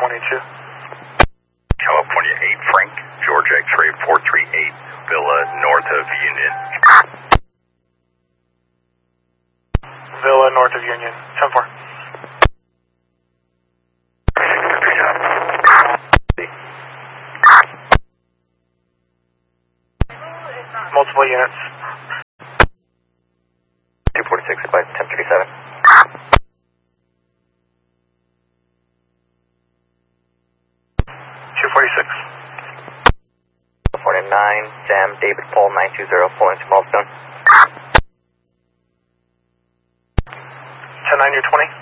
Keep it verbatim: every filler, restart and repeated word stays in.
twenty-two. California eight, Frank, Georgia X-ray four three eight, Villa, north of Union. Villa, north of Union, ten four. Multiple units. two forty-six, advise ten thirty-seven. two forty-six. forty-nine, Sam, David, Paul, nine two zero, pulling to Milestone. ten nine, you're twenty.